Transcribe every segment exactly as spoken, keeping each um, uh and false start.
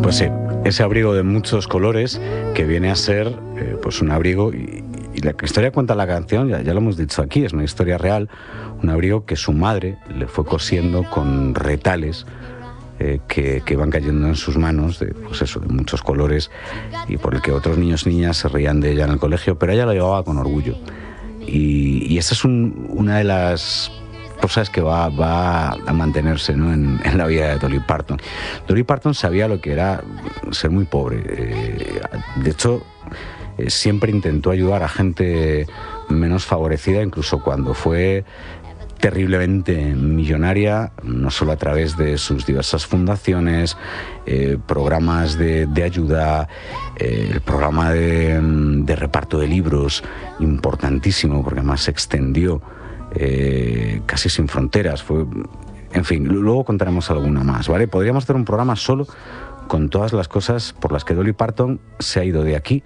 Pues sí, ese abrigo de muchos colores que viene a ser eh, pues un abrigo, y, y la historia cuenta la canción, ya, ya lo hemos dicho aquí, es una historia real, un abrigo que su madre le fue cosiendo con retales eh, que, que van cayendo en sus manos, de, pues eso, de muchos colores, y por el que otros niños y niñas se reían de ella en el colegio, pero ella lo llevaba con orgullo. Y, y esa es un, una de las cosas que va, va a mantenerse, ¿no?, en, en la vida de Dolly Parton. Dolly Parton sabía lo que era ser muy pobre. Eh, de hecho, eh, siempre intentó ayudar a gente menos favorecida, incluso cuando fue terriblemente millonaria, no solo a través de sus diversas fundaciones, eh, programas de, de ayuda, eh, el programa de, de reparto de libros, importantísimo, porque además se extendió eh, casi sin fronteras. Fue, en fin, luego contaremos alguna más, ¿vale? Podríamos hacer un programa solo con todas las cosas por las que Dolly Parton se ha ido de aquí,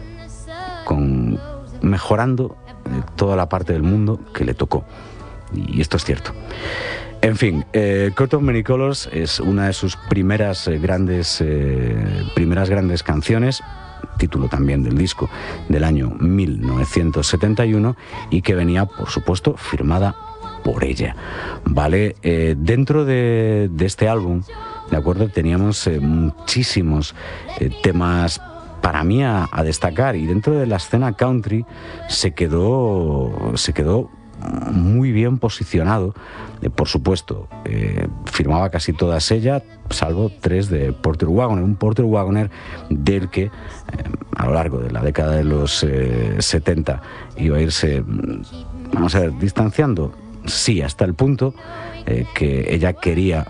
con, mejorando eh, toda la parte del mundo que le tocó. Y esto es cierto. En fin, eh, Coat of Many Colors es una de sus primeras eh, grandes, eh, primeras grandes canciones, título también del disco del año mil novecientos setenta y uno, y que venía, por supuesto, firmada por ella. Vale, eh, dentro de, de este álbum, de acuerdo, teníamos eh, muchísimos eh, temas para mí a, a destacar, y dentro de la escena country se quedó, se quedó muy bien posicionado. Eh, por supuesto, eh, firmaba casi todas ellas, salvo tres de Porter Wagoner, un Porter Wagoner del que eh, a lo largo de la década de los eh, setenta iba a irse, vamos a ver, distanciando, sí, hasta el punto eh, que ella quería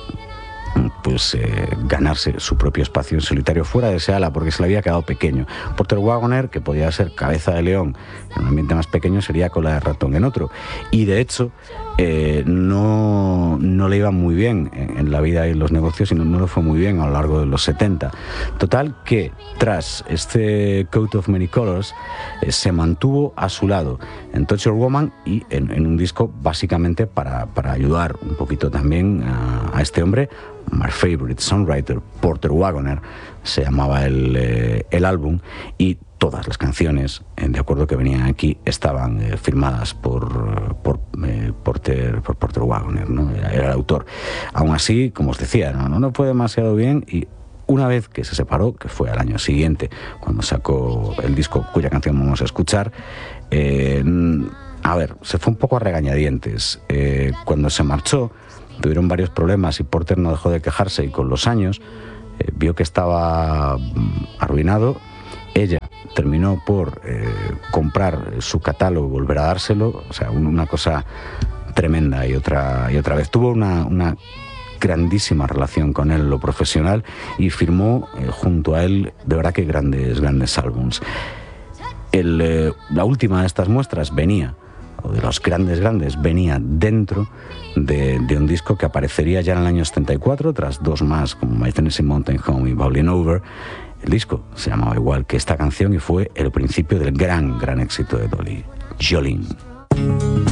pues eh, ganarse su propio espacio en solitario fuera de ese ala, porque se le había quedado pequeño. Porter Wagoner, que podía ser cabeza de león en un ambiente más pequeño, sería cola de ratón en otro, y de hecho eh, no, no le iba muy bien en, en la vida y en los negocios, y no, no le fue muy bien a lo largo de los setenta. Total que tras este Coat of Many Colors eh, se mantuvo a su lado en Touch Your Woman, y en, en un disco básicamente para, para ayudar un poquito también a, a este hombre. My Favorite Songwriter, Porter Wagoner, se llamaba el, eh, el álbum, y todas las canciones, eh, de acuerdo, que venían aquí estaban eh, firmadas por, por, eh, Porter, por Porter Wagoner, ¿no? Era, era el autor. Aún así, como os decía, no, no fue demasiado bien, y una vez que se separó, que fue al año siguiente, cuando sacó el disco cuya canción vamos a escuchar, eh, a ver, se fue un poco a regañadientes. Eh, cuando se marchó, tuvieron varios problemas y Porter no dejó de quejarse, y con los años eh, vio que estaba arruinado. Ella terminó por eh, comprar su catálogo y volver a dárselo, o sea, una cosa tremenda. Y otra, y otra vez tuvo una, una grandísima relación con él en lo profesional, y firmó eh, junto a él de verdad que grandes, grandes álbums. El, eh, la última de estas muestras venía, o de los grandes grandes, venía dentro de, de un disco que aparecería ya en el año setenta y cuatro, tras dos más como My Tennessee Mountain Home y Bowling Over. El disco se llamaba igual que esta canción, y fue el principio del gran, gran éxito de Dolly, Jolene.